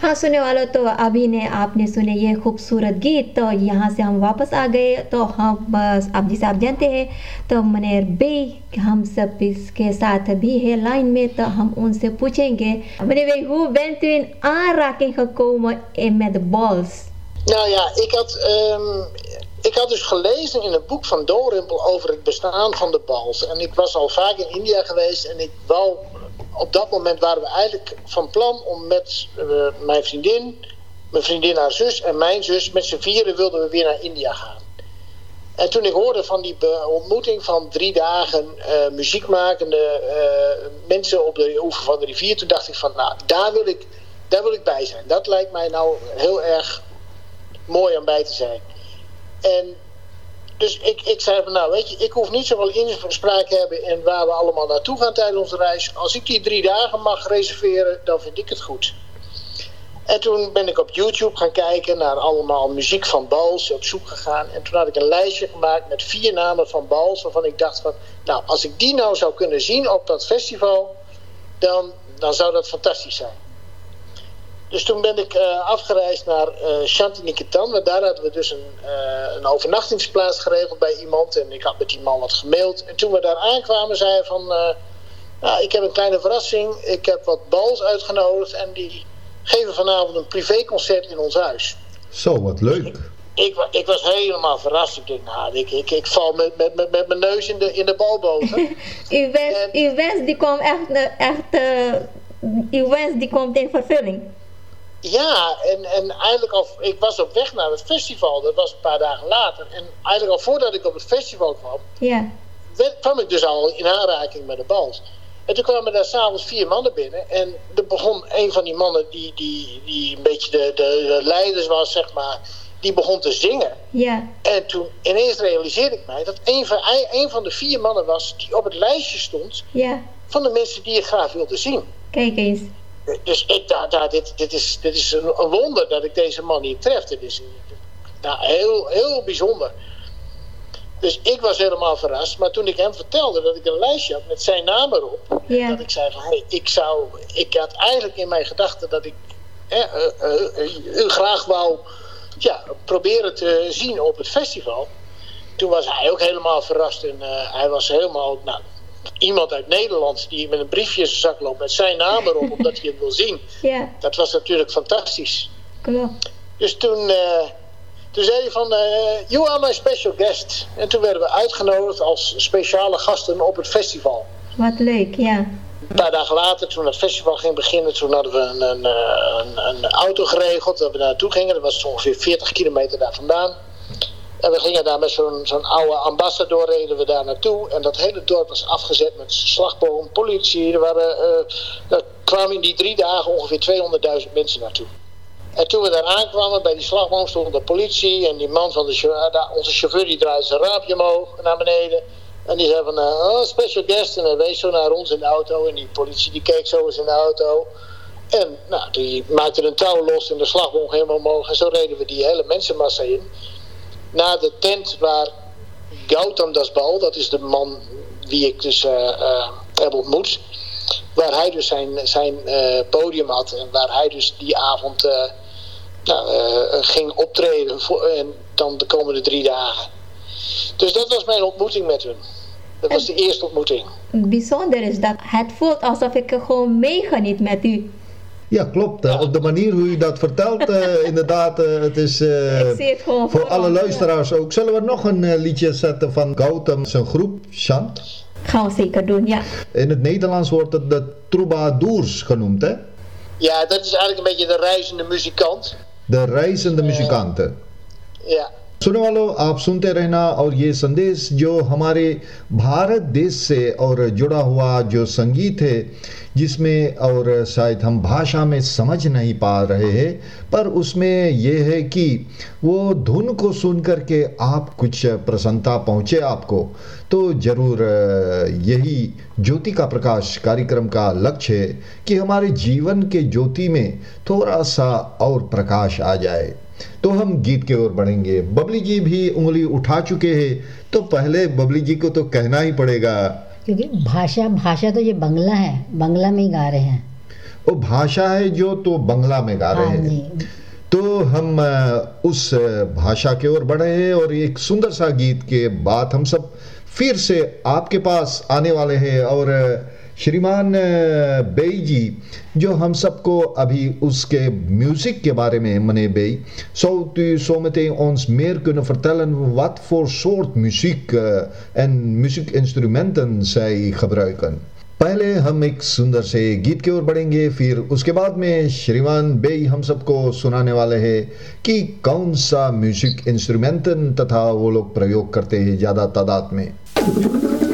हाँ सुनने वालों, तो अभी ने आपने सुने ये खूबसूरत गीत। तो यहाँ से हम वापस आ गए। तो हम बस आप जैसे आप जानते हैं तो मनेर बे हम सब इसके साथ भी है लाइन में, तो हम उनसे पूछेंगे meneer Bey, hoe bent u in aanraking gekomen met de bals? Nou ja, ik had dus gelezen in een boek van Dalrymple over het bestaan van de bals. En ik was al vaak in India geweest en ik wou, op dat moment waren we eigenlijk van plan om met mijn vriendin haar zus en mijn zus, met z'n vieren wilden we weer naar India gaan. En toen ik hoorde van die ontmoeting van 3 dagen muziekmakende mensen op de oever van de rivier, toen dacht ik van, nou, daar wil ik bij zijn. Dat lijkt mij nou heel erg mooi om bij te zijn. En dus ik zei van, nou weet je, ik hoef niet zoveel inspraak te hebben in waar we allemaal naartoe gaan tijdens onze reis. Als ik die 3 dagen mag reserveren, dan vind ik het goed. En toen ben ik op YouTube gaan kijken naar allemaal muziek van bals, op zoek gegaan. En toen had ik een lijstje gemaakt met 4 namen van bals, waarvan ik dacht van, nou, als ik die nou zou kunnen zien op dat festival, dan zou dat fantastisch zijn. Dus toen ben ik afgereisd naar Shantiniketan, want daar hadden we dus een overnachtingsplaats geregeld bij iemand. En ik had met die man wat gemaild. En toen we daar aankwamen, zei hij van, nou, ik heb een kleine verrassing. Ik heb wat bals uitgenodigd en die geven vanavond een privéconcert in ons huis. Zo, wat leuk. Ik was helemaal verrast. Ik denk, nou, ik val met mijn neus in de balboter. Uw wens die komt uw wens die komt in vervulling. Ja, en eigenlijk ik was op weg naar het festival. Dat was een paar dagen later. En eigenlijk al voordat ik op het festival kwam, kwam ik dus al in aanraking met de bals. En toen kwamen daar s'avonds 4 mannen binnen. En er begon een van die mannen die een beetje de leiders was, zeg maar, die begon te zingen. Ja. En toen ineens realiseerde ik mij dat een van de 4 mannen was die op het lijstje stond van de mensen die ik graag wilde zien. Kijk eens. Dus ik dacht, dit is een wonder dat ik deze man hier tref. Dit is heel, heel bijzonder. Dus ik was helemaal verrast. Maar toen ik hem vertelde dat ik een lijstje had met zijn naam erop. Dat ik zei van, hey, ik had eigenlijk in mijn gedachten dat ik u graag wou proberen te zien op het festival. Toen was hij ook helemaal verrast. En hij was helemaal, iemand uit Nederland die met een briefje in zijn zak loopt met zijn naam erop, omdat hij het wil zien. Dat was natuurlijk fantastisch. Klopt. Dus toen zei hij van, you are my special guest. En toen werden we uitgenodigd als speciale gasten op het festival. Wat leuk, ja. Een paar dagen later, toen het festival ging beginnen, toen hadden we een auto geregeld dat we daar naartoe gingen. Dat was ongeveer 40 kilometer daar vandaan. En we gingen daar met zo'n oude ambassador, reden we daar naartoe. En dat hele dorp was afgezet met slagboom, politie. Er kwamen in die 3 dagen ongeveer 200.000 mensen naartoe. En toen we daar aankwamen, bij die slagboom stond de politie. En die man van onze chauffeur, die draaide zijn raampje omhoog naar beneden. En die zei van, special guest. En hij wees zo naar ons in de auto. En die politie die keek zo eens in de auto. En die maakte een touw los en de slagboom ging helemaal omhoog. En zo reden we die hele mensenmassa in. Naar de tent waar Gautam Das Bal, dat is de man die ik dus heb ontmoet, waar hij dus zijn podium had en waar hij dus die avond ging optreden en dan de komende 3 dagen. Dus dat was mijn ontmoeting met hun. Dat was de eerste ontmoeting. Bijzonder is dat. Het voelt alsof ik gewoon meegeniet met u. Ja, klopt. Op de manier hoe u dat vertelt, inderdaad, het is voor alle luisteraars ook. Zullen we nog een liedje zetten van Gautam, zijn groep, Shant? Gaan we zeker doen, ja. In het Nederlands wordt het de troubadours genoemd, hè? Ja, dat is eigenlijk een beetje de reizende muzikant. De reizende muzikanten. Ja. सुनने वालों, आप सुनते रहना और ये संदेश जो हमारे भारत देश से और जुड़ा हुआ जो संगीत है, जिसमें और शायद हम भाषा में समझ नहीं पा रहे हैं, पर उसमें ये है कि वो धुन को सुन करके आप कुछ प्रसन्नता पहुँचे आपको, तो ज़रूर यही ज्योति का प्रकाश कार्यक्रम का लक्ष्य है कि हमारे जीवन के ज्योति में थोड़ा सा और प्रकाश आ जाए। तो हम गीत की ओर बढ़ेंगे। बबली जी भी उंगली उठा चुके हैं, तो पहले बबली जी को तो कहना ही पड़ेगा, क्योंकि भाषा तो ये बंगला है, बंगला में ही गा रहे हैं। वो भाषा है जो तो बंगला में गा रहे हाँ हैं। जी। तो हम उस भाषा की ओर बढ़े हैं और एक सुंदर सा गीत के बाद हम सब फिर से आपके पास आने वाले हैं और श्रीमान बेई जी जो हम सबको अभी उसके म्यूजिक के बारे में meneer Bey, zou u zometeen ons meer kunnen vertellen wat voor soort muziek en muziekinstrumenten zij gebruiken? पहले हम एक सुंदर से गीत की ओर बढ़ेंगे, फिर उसके बाद में श्रीमान बेई हम सबको सुनाने वाले हैं कि कौन सा म्यूजिक इंस्ट्रूमेंटन तथा वो लोग प्रयोग करते हैं ज़्यादा तादाद में।